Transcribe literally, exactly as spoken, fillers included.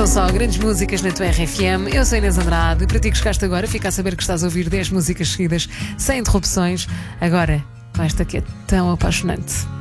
São só grandes músicas na tua R F M. Eu sou Inês Andrade e para ti que chegaste agora, fica a saber que estás a ouvir dez músicas seguidas sem interrupções. Agora, com esta que é tão apaixonante.